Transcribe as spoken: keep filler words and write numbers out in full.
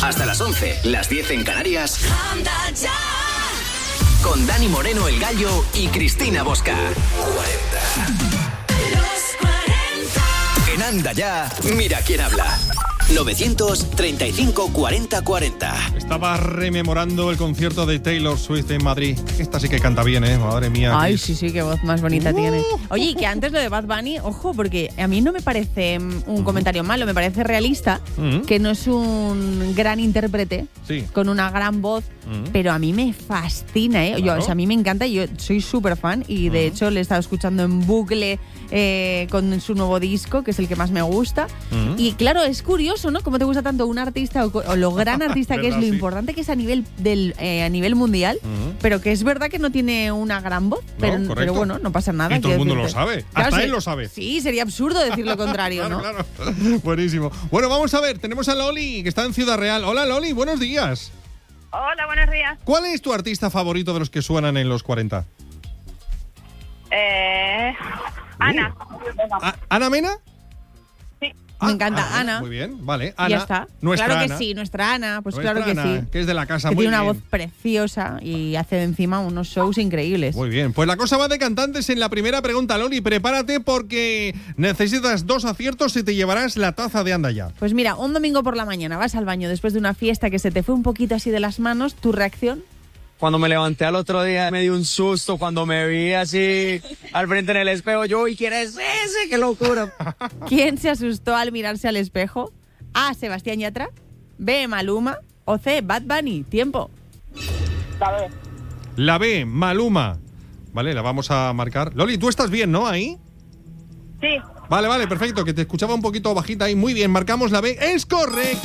Hasta las once, las diez en Canarias. Anda ya. Con Dani Moreno, el Gallo, y Cristina Bosca. cuarenta. Los cuarenta. En Anda ya, mira quién habla. novecientos treinta y cinco cuarenta cuarenta. Estaba rememorando el concierto de Taylor Swift en Madrid. Esta sí que canta bien, ¿eh? Madre mía. Ay, sí, sí, qué voz más bonita uh. tiene. Oye, y que antes lo de Bad Bunny, ojo, porque a mí no me parece un uh-huh. comentario malo, me parece realista, uh-huh. que no es un gran intérprete, sí. con una gran voz, uh-huh. pero a mí me fascina, ¿eh? Claro. Yo, o sea, a mí me encanta, yo soy súper fan y de uh-huh. hecho le he estado escuchando en bucle eh, con su nuevo disco, que es el que más me gusta. Uh-huh. Y claro, es curioso, ¿no? Cómo te gusta tanto un artista o, o lo gran artista que es, lo sí. importante que es a nivel del eh, a nivel mundial, uh-huh. pero que es verdad que no tiene una gran voz, pero, no, pero bueno, no pasa nada. Y todo el mundo decirte. lo sabe, claro, hasta sí, él lo sabe. Sí, sería absurdo decir lo contrario, claro, ¿no? Claro. Buenísimo. Bueno, vamos a ver, tenemos a Loli, que está en Ciudad Real. Hola, Loli, buenos días. Hola, buenos días. ¿Cuál es tu artista favorito de los que suenan en los cuarenta? Eh, Ana. Uh. ¿Ana Mena? Sí. Me encanta ah, Ana. Muy bien, vale. Ana. Ya está. Nuestra claro que Ana. sí, nuestra Ana. Pues nuestra claro que Ana, sí. Que es de la casa, que muy tiene bien. una voz preciosa y hace encima unos shows increíbles. Muy bien. Pues la cosa va de cantantes en la primera pregunta, Loli. Prepárate porque necesitas dos aciertos y te llevarás la taza de Anda Ya. Pues mira, un domingo por la mañana vas al baño después de una fiesta que se te fue un poquito así de las manos. ¿Tu reacción? Cuando me levanté al otro día me dio un susto cuando me vi así al frente en el espejo. Yo, ¿y quién es ese? ¡Qué locura! ¿Quién se asustó al mirarse al espejo? A. Sebastián Yatra, B. Maluma o C. Bad Bunny. Tiempo. La B. La B, Maluma. Vale, la vamos a marcar. Loli, ¿tú estás bien, no? Ahí. Sí. Vale, vale, perfecto, que te escuchaba un poquito bajita ahí. Muy bien, marcamos la B. ¡Es correcto!